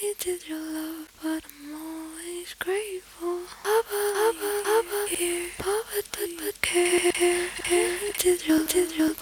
did your love, but I'm always grateful. Papa, here, Papa, did you care? Did you